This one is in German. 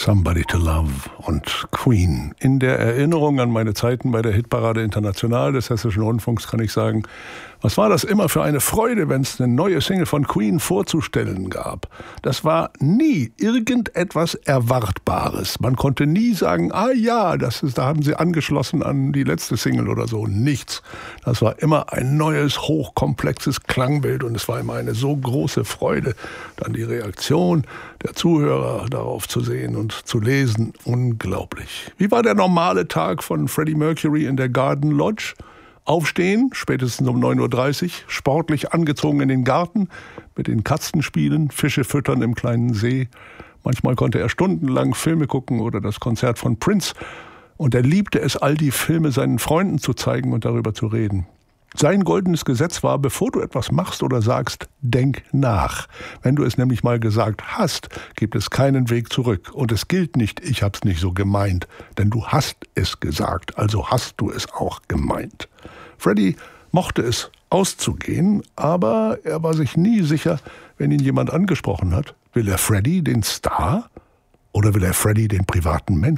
Somebody to Love und Queen. In der Erinnerung an meine Zeiten bei der Hitparade International des Hessischen Rundfunks kann ich sagen, was war das immer für eine Freude, wenn es eine neue Single von Queen vorzustellen gab. Das war nie irgendetwas Erwartbares. Man konnte nie sagen, da haben sie angeschlossen an die letzte Single oder so. Nichts. Das war immer ein neues, hochkomplexes Klangbild und es war immer eine so große Freude, dann die Reaktion der Zuhörer darauf zu sehen und zu lesen. Unglaublich. Wie war der normale Tag von Freddie Mercury in der Garden Lodge? Aufstehen, spätestens um 9.30 Uhr, sportlich angezogen in den Garten, mit den Katzen spielen, Fische füttern im kleinen See. Manchmal konnte er stundenlang Filme gucken oder das Konzert von Prince. Und er liebte es, all die Filme seinen Freunden zu zeigen und darüber zu reden. Sein goldenes Gesetz war, bevor du etwas machst oder sagst, denk nach. Wenn du es nämlich mal gesagt hast, gibt es keinen Weg zurück. Und es gilt nicht, ich hab's nicht so gemeint. Denn du hast es gesagt, also hast du es auch gemeint. Freddie mochte es auszugehen, aber er war sich nie sicher, wenn ihn jemand angesprochen hat. Will er Freddie, den Star? Oder will er Freddie, den privaten Menschen?